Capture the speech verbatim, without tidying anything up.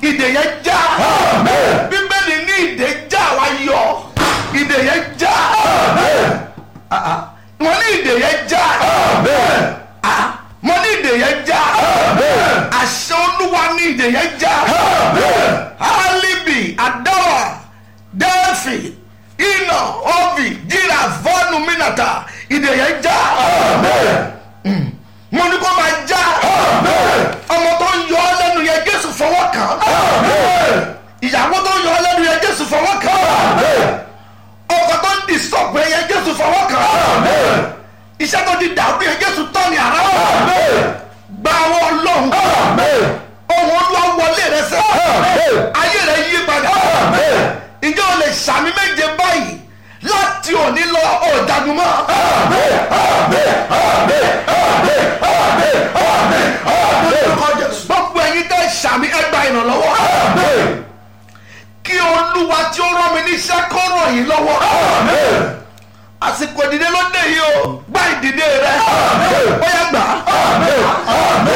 ìdè yẹn já. Bíbélì ní ìdè já wa yọ. Ìdè yẹn já. Wọ́n ní ìdè yẹn já. Mo ní ìdè yẹn já. Àṣẹ Olúwa ní ìdè yẹn já. Alibi, Adawa, Delphi, Ina, Ovi, Jira, Vonu, Minata. Ìdè yẹn já. Mo ní kó máa já. Ọmọ tó ń yọ ọ́ lẹ́nu yẹn Jésù fọwọ́ kàn. Ìyàwó tó ń yọ ọ́ lẹ́nu yẹn Jésù fọwọ́ kàn. Ọkọ tó ń di sọ̀gbẹ́ yẹn Jésù fọwọ́ kàn. Iṣẹ́ tó di dàrú yẹn Jésù tọ́ ni àrá. Gba àwọn Ọlọ́run. Ohun Olúwa wọlé rẹ sẹ́. Ayé rẹ yí padà. Ǹjẹ́ o lè ṣàmì méje báyìí láti òní lọ ọ̀dàgùn mọ́? Gbogbo ẹ̀yin tẹ́ ṣàmì ẹgbà ìrànlọ́wọ́. Kí Olúwa tí ó rán mi níṣẹ́ kó ràn yín lọ́wọ́. Àsìkò ìdìde ló dé yìí o. Gbá ìdìde rẹ. Ó yá gbà.